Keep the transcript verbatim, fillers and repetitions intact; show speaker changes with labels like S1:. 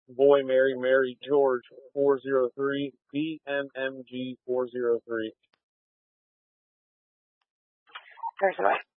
S1: Boy Mary Mary George four zero three B M M G four zero three.
S2: There's what?